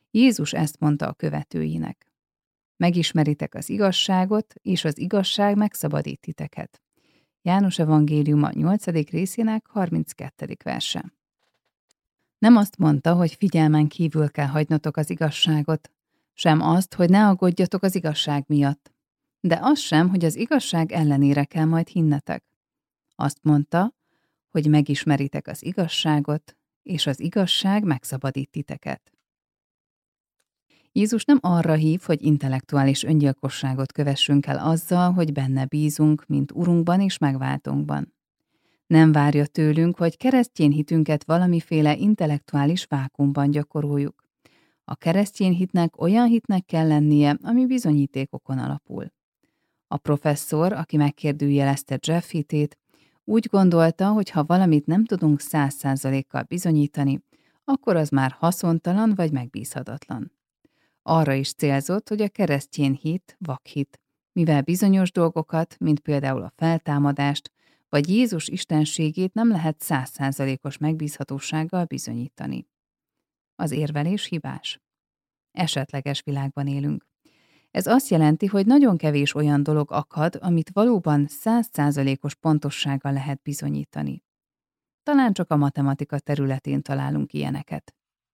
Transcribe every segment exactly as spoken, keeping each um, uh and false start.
Jézus ezt mondta a követőinek. Megismeritek az igazságot, és az igazság megszabadít titeket. János evangéliuma nyolcadik részének harminckettedik verse. Nem azt mondta, hogy figyelmen kívül kell hagynotok az igazságot, sem azt, hogy ne aggódjatok az igazság miatt, de az sem, hogy az igazság ellenére kell majd hinnetek. Azt mondta, hogy megismeritek az igazságot, és az igazság megszabadít titeket. Jézus nem arra hív, hogy intellektuális öngyilkosságot kövessünk el azzal, hogy benne bízunk, mint Urunkban és megváltónkban. Nem várja tőlünk, hogy keresztény hitünket valamiféle intellektuális vákuumban gyakoroljuk. A keresztény hitnek olyan hitnek kell lennie, ami bizonyítékokon alapul. A professzor, aki megkérdőjelezte Jeff hitét, úgy gondolta, hogy ha valamit nem tudunk száz százalékkal bizonyítani, akkor az már haszontalan vagy megbízhatatlan. Arra is célzott, hogy a keresztény hit vakhit, mivel bizonyos dolgokat, mint például a feltámadást, vagy Jézus istenségét nem lehet száz százalékos megbízhatósággal bizonyítani. Az érvelés hibás. Esetleges világban élünk. Ez azt jelenti, hogy nagyon kevés olyan dolog akad, amit valóban száz százalékos pontossággal lehet bizonyítani. Talán csak a matematika területén találunk ilyeneket.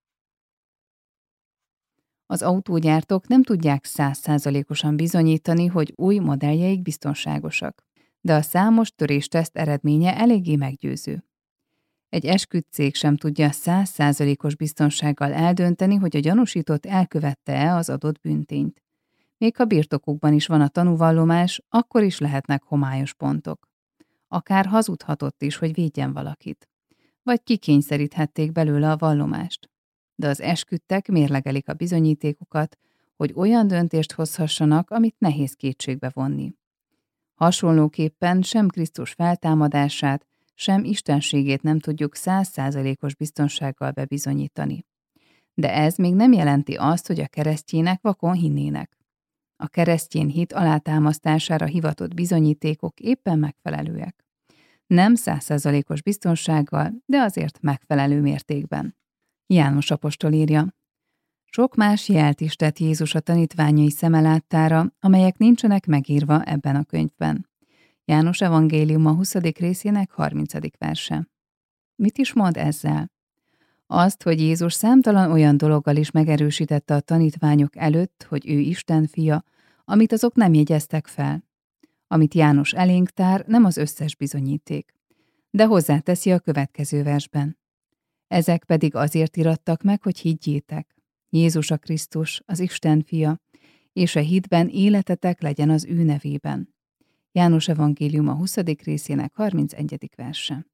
Az autógyártók nem tudják száz százalékosan bizonyítani, hogy új modelljeik biztonságosak, de a számos törésteszt eredménye eléggé meggyőző. Egy esküdtcég sem tudja száz százalékos biztonsággal eldönteni, hogy a gyanúsított elkövette-e az adott bűntényt. Még ha birtokukban is van a tanúvallomás, akkor is lehetnek homályos pontok. Akár hazudhatott is, hogy védjen valakit. Vagy kikényszeríthették belőle a vallomást. De az esküdtek mérlegelik a bizonyítékokat, hogy olyan döntést hozhassanak, amit nehéz kétségbe vonni. Hasonlóképpen sem Krisztus feltámadását, sem istenségét nem tudjuk száz százalékos biztonsággal bebizonyítani. De ez még nem jelenti azt, hogy a keresztjének vakon hinnének. A keresztény hit alátámasztására hivatott bizonyítékok éppen megfelelőek. Nem száz százalékos biztonsággal, de azért megfelelő mértékben. János apostol írja. Sok más jelt is tett Jézus a tanítványai szeme láttára, amelyek nincsenek megírva ebben a könyvben. János evangéliuma huszadik részének harmincadik verse. Mit is mond ezzel? Azt, hogy Jézus számtalan olyan dologgal is megerősítette a tanítványok előtt, hogy ő Isten fia, amit azok nem jegyeztek fel. Amit János elénk tár, nem az összes bizonyíték, de hozzáteszi a következő versben. Ezek pedig azért irattak meg, hogy higgyétek. Jézus a Krisztus, az Isten fia, és a hitben életetek legyen az ő nevében. János evangéliuma huszadik részének harmincegyedik verse.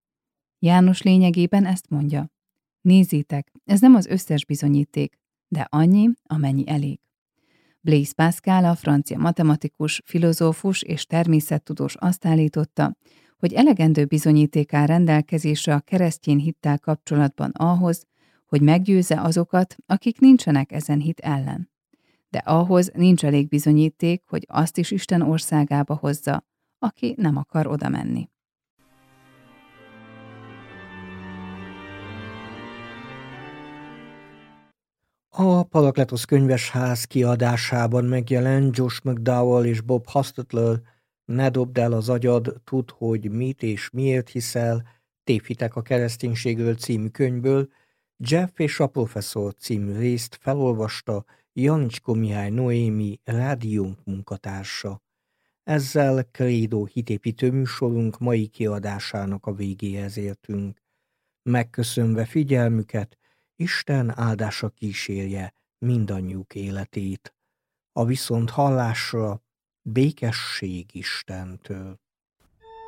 János lényegében ezt mondja. Nézzétek, ez nem az összes bizonyíték, de annyi, amennyi elég. Blaise Pascal, a francia matematikus, filozófus és természettudós azt állította, hogy elegendő bizonyíték áll rendelkezésre a keresztény hittel kapcsolatban ahhoz, hogy meggyőzze azokat, akik nincsenek ezen hit ellen. De ahhoz nincs elég bizonyíték, hogy azt is Isten országába hozza, aki nem akar oda menni. A Parakletosz könyvesház kiadásában megjelent Josh McDowell és Bob Hostetler Ne dobd el az agyad, tudd, hogy mit és miért hiszel, Tévhitek a kereszténységről című könyvből Jeff és a professzor című részt felolvasta Janicskó Mihály Noémi rádiónk munkatársa. Ezzel Credo hitépítő műsorunk mai kiadásának a végéhez értünk. Megköszönve figyelmüket, Isten áldása kísérje mindannyiuk életét. A viszont hallásra békesség Istentől.